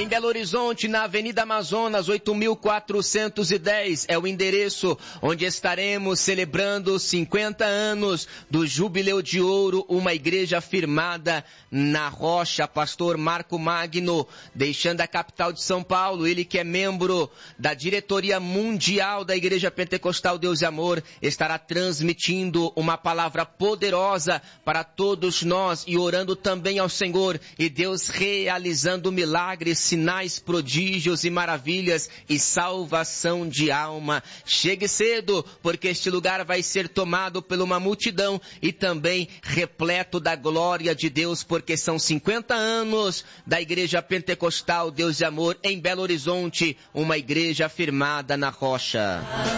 Em Belo Horizonte, na Avenida Amazonas, 8.410, é o endereço onde estaremos celebrando 50 anos do Jubileu de Ouro, uma igreja firmada na rocha. Pastor Marco Magno, deixando a capital de São Paulo, ele que é membro da diretoria mundial da Igreja Pentecostal Deus e Amor, estará transmitindo uma palavra poderosa para todos nós e orando também ao Senhor, e Deus realizando milagres, sinais, prodígios e maravilhas e salvação de alma. Chegue cedo, porque este lugar vai ser tomado por uma multidão e também repleto da glória de Deus, porque são 50 anos da Igreja Pentecostal Deus e Amor em Belo Horizonte, uma igreja firmada na rocha.